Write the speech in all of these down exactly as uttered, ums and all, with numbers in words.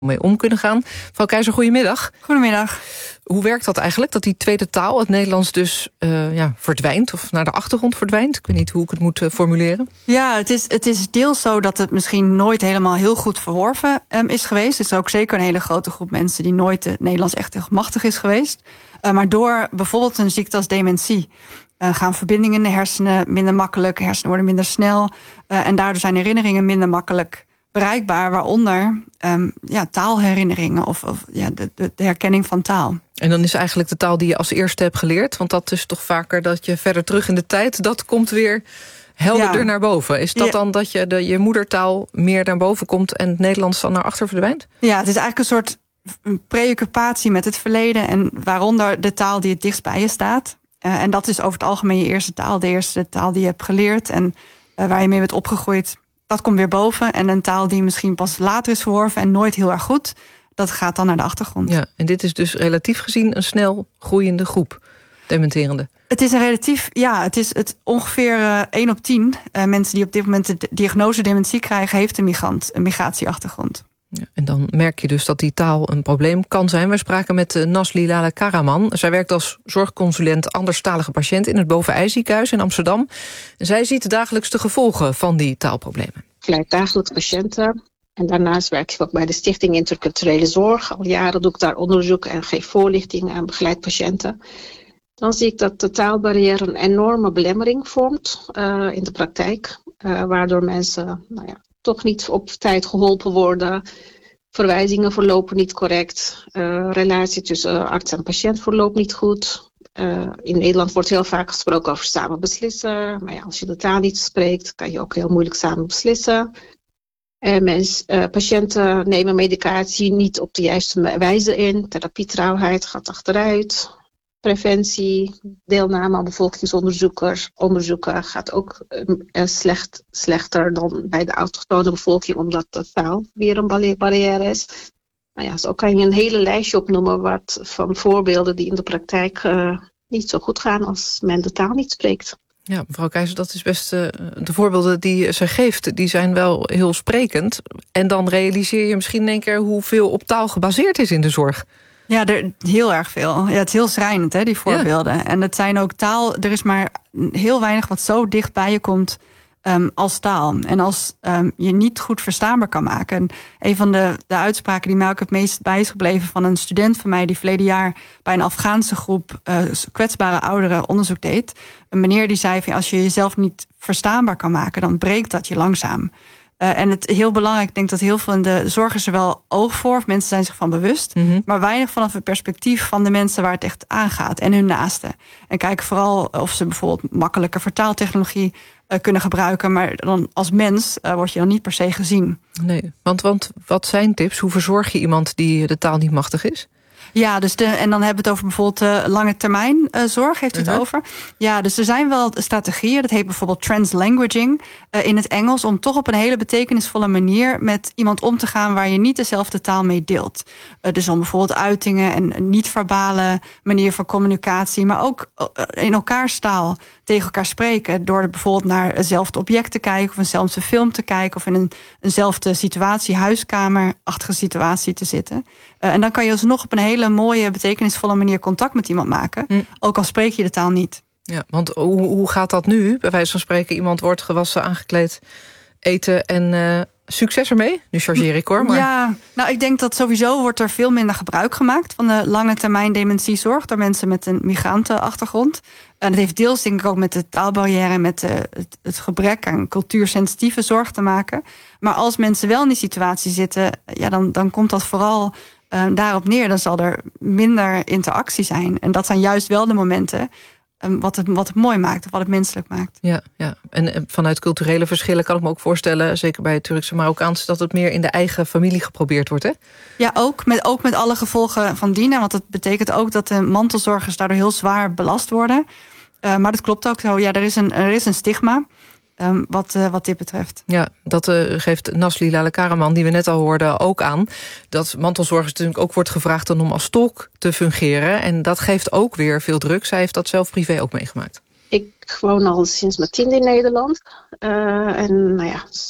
mee om kunnen gaan. Mevrouw Keizer, goedemiddag. Goedemiddag. Hoe werkt dat eigenlijk, dat die tweede taal, het Nederlands dus uh, ja, verdwijnt of naar de achtergrond verdwijnt? Ik weet niet hoe ik het moet uh, formuleren. Ja, het is, het is deels zo dat het misschien nooit helemaal heel goed verworven um, is geweest. Er is ook zeker een hele grote groep mensen die nooit het Nederlands echt heel machtig is geweest. Uh, maar door bijvoorbeeld een ziekte als dementie uh, gaan verbindingen in de hersenen minder makkelijk, hersenen worden minder snel uh, en daardoor zijn herinneringen minder makkelijk bereikbaar, waaronder um, ja, taalherinneringen of, of ja, de, de, de herkenning van taal. En dan is eigenlijk de taal die je als eerste hebt geleerd, want dat is toch vaker dat je verder terug in de tijd, dat komt weer helderder ja. naar boven. Is dat ja. dan dat je de, je moedertaal meer naar boven komt en het Nederlands dan naar achter verdwijnt? Ja, het is eigenlijk een soort preoccupatie met het verleden en waaronder de taal die het dichtst bij je staat. Uh, en dat is over het algemeen je eerste taal, de eerste taal die je hebt geleerd en uh, waar je mee bent opgegroeid. Dat komt weer boven. En een taal die misschien pas later is verworven en nooit heel erg goed, dat gaat dan naar de achtergrond. Ja, en dit is dus relatief gezien een snel groeiende groep dementerende. Het is een relatief, ja, het is het ongeveer uh, één op tien uh, mensen die op dit moment de diagnose dementie krijgen, heeft een migrant, een migratieachtergrond. Ja, en dan merk je dus dat die taal een probleem kan zijn. We spraken met uh, Nasli Lale Karaman. Zij werkt als zorgconsulent anderstalige patiënten in het Boven-IJ ziekenhuis in Amsterdam. En zij ziet dagelijks de gevolgen van die taalproblemen. Ik begeleid dagelijks patiënten. En daarnaast werk ik ook bij de Stichting Interculturele Zorg. Al jaren doe ik daar onderzoek en geef voorlichting aan begeleid patiënten. Dan zie ik dat de taalbarrière een enorme belemmering vormt uh, in de praktijk. Uh, waardoor mensen nou ja, toch niet op tijd geholpen worden. Verwijzingen verlopen niet correct. Uh, relatie tussen arts en patiënt verloopt niet goed. Uh, in Nederland wordt heel vaak gesproken over samen beslissen. Maar ja, als je de taal niet spreekt, kan je ook heel moeilijk samen beslissen. Uh, mens, uh, patiënten nemen medicatie niet op de juiste wijze in. Therapietrouwheid gaat achteruit. Preventie, deelname aan bevolkingsonderzoeken gaat ook uh, slecht, slechter dan bij de autochtone bevolking, omdat de taal weer een barrière is. Nou ja, zo kan je een hele lijstje opnoemen wat, van voorbeelden die in de praktijk uh, niet zo goed gaan als men de taal niet spreekt. Ja, mevrouw Keizer, dat is best uh, de voorbeelden die ze geeft, die zijn wel heel sprekend. En dan realiseer je misschien in één keer hoeveel op taal gebaseerd is in de zorg. Ja, er, heel erg veel. Ja, het is heel schrijnend, hè, die voorbeelden. Ja. En het zijn ook taal, er is maar heel weinig wat zo dicht bij je komt um, als taal. En als um, je niet goed verstaanbaar kan maken. En een van de, de uitspraken die mij ook het meest bij is gebleven van een student van mij die verleden jaar bij een Afghaanse groep uh, kwetsbare ouderen onderzoek deed. Een meneer die zei van als je jezelf niet verstaanbaar kan maken, dan breekt dat je langzaam. Uh, en het heel belangrijk, ik denk dat heel veel in de zorg is er wel oog voor, of mensen zijn zich van bewust, mm-hmm. maar weinig vanaf het perspectief van de mensen waar het echt aangaat en hun naasten. En kijken vooral of ze bijvoorbeeld makkelijke vertaaltechnologie uh, kunnen gebruiken, maar dan als mens uh, word je dan niet per se gezien. Nee, want, want wat zijn tips? Hoe verzorg je iemand die de taal niet machtig is? Ja, dus de, en dan hebben we het over bijvoorbeeld uh, lange termijn uh, zorg, heeft u het uh-huh. over. Ja, dus er zijn wel strategieën, dat heet bijvoorbeeld translanguaging uh, in het Engels, om toch op een hele betekenisvolle manier met iemand om te gaan waar je niet dezelfde taal mee deelt. Uh, dus om bijvoorbeeld uitingen en een niet-verbale manier van communicatie, maar ook uh, in elkaars taal tegen elkaar spreken, door bijvoorbeeld naar eenzelfde object te kijken of eenzelfde film te kijken of in een, eenzelfde situatie, huiskamerachtige situatie te zitten. Uh, en dan kan je alsnog op een hele mooie, betekenisvolle manier contact met iemand maken, hm. ook al spreek je de taal niet. Ja, want hoe, hoe gaat dat nu? Bij wijze van spreken, iemand wordt gewassen, aangekleed, eten en uh, succes ermee? Nu chargeer ik hoor. Maar... Ja, nou ik denk dat sowieso wordt er veel minder gebruik gemaakt van de lange termijn dementiezorg door mensen met een migrantenachtergrond. En dat heeft deels denk ik ook met de taalbarrière en met de, het, het gebrek aan cultuursensitieve zorg te maken. Maar als mensen wel in die situatie zitten, ja, dan, dan komt dat vooral uh, daarop neer. Dan zal er minder interactie zijn. En dat zijn juist wel de momenten um, wat, het, wat het mooi maakt of wat het menselijk maakt. Ja, ja. En, en vanuit culturele verschillen kan ik me ook voorstellen, zeker bij het Turkse Marokkaanse, dat het meer in de eigen familie geprobeerd wordt, hè? Ja, ook met, ook met alle gevolgen van dien. Want dat betekent ook dat de mantelzorgers daardoor heel zwaar belast worden. Uh, maar dat klopt ook zo. Ja, er is een, er is een stigma um, wat, uh, wat dit betreft. Ja, dat uh, geeft Nasli Lale Karaman, die we net al hoorden, ook aan. Dat mantelzorgers natuurlijk ook wordt gevraagd om als tolk te fungeren. En dat geeft ook weer veel druk. Zij heeft dat zelf privé ook meegemaakt. Ik woon al sinds mijn tiende in Nederland. Uh, en nou ja,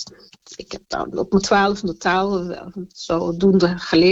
ik heb dan op mijn twaalfde taal zodoende geleerd.